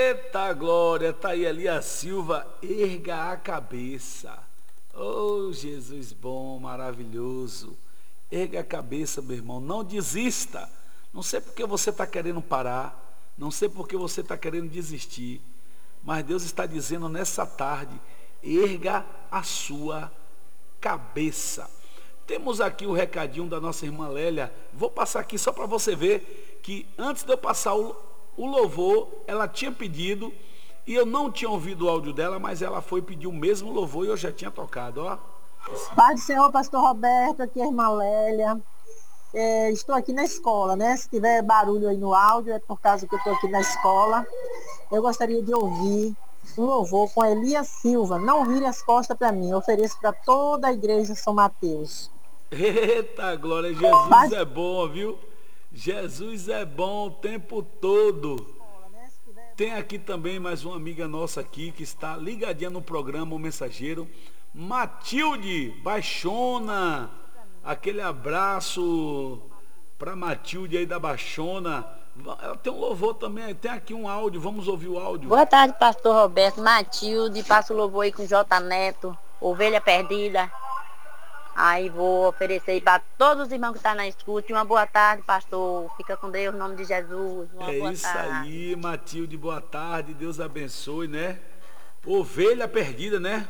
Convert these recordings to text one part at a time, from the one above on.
Eita glória, tá aí Elias Silva, erga a cabeça. Oh, Jesus bom, maravilhoso. Erga a cabeça, meu irmão, não desista. Não sei porque você está querendo parar, não sei porque você está querendo desistir, mas Deus está dizendo nessa tarde, erga a sua cabeça. Temos aqui o recadinho da nossa irmã Lélia. Vou passar aqui só para você ver que antes de eu passar o louvor, ela tinha pedido, e eu não tinha ouvido o áudio dela, mas ela foi pedir o mesmo louvor e eu já tinha tocado, ó. Pai do Senhor, pastor Roberto, aqui é a irmã Lélia. Estou aqui na escola, né? Se tiver barulho aí no áudio, é por causa que eu estou aqui na escola. Eu gostaria de ouvir um louvor com Elias Silva. Não vire as costas para mim. Eu ofereço para toda a igreja São Mateus. Eita glória, Jesus é bom, viu? Jesus é bom o tempo todo. Tem aqui também mais uma amiga nossa aqui que está ligadinha no programa O Mensageiro, Matilde Baixona. Aquele abraço para Matilde aí da Baixona. Ela tem um louvor também, tem aqui um áudio, vamos ouvir o áudio. Boa tarde, pastor Roberto. Matilde, passa o louvor aí com J Neto, Ovelha Perdida. Aí vou oferecer aí para todos os irmãos que estão na escuta. Uma boa tarde, pastor. Fica com Deus, em nome de Jesus. Uma boa isso tarde. aí, Matilde, boa tarde. Deus abençoe, né? Ovelha Perdida, né?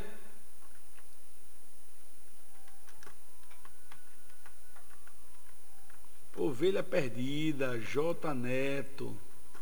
Ovelha Perdida, J Neto.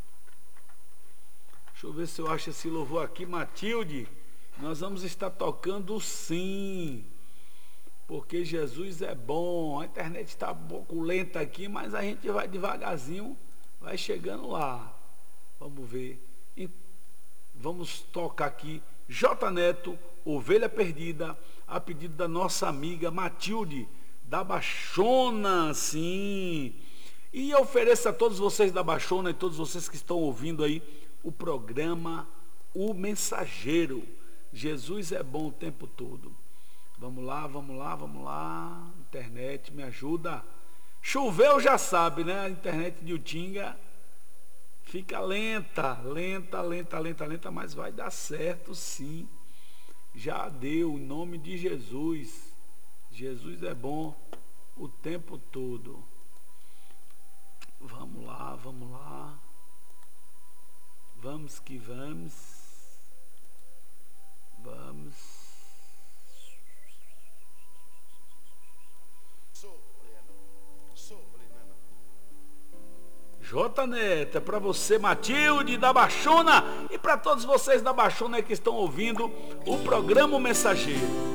Deixa eu ver se eu acho esse louvor aqui, Matilde. Nós vamos estar tocando sim. Porque Jesus é bom. A internet está um pouco lenta aqui, mas a gente vai devagarzinho, vai chegando lá. Vamos ver. Vamos tocar aqui J Neto, Ovelha Perdida, a pedido da nossa amiga Matilde, da Baixona, sim. E eu ofereço a todos vocês da Baixona e todos vocês que estão ouvindo aí o programa O Mensageiro. Jesus é bom o tempo todo. Vamos lá, vamos lá, vamos lá. Internet, me ajuda. Choveu, já sabe, né? A internet de Utinga fica lenta, mas vai dar certo sim. Já deu, em nome de Jesus. Jesus é bom o tempo todo. Vamos lá, vamos lá. Vamos que vamos. Vamos. J Neto, é para você, Matilde da Baixona, e para todos vocês da Baixona que estão ouvindo o programa O Mensageiro.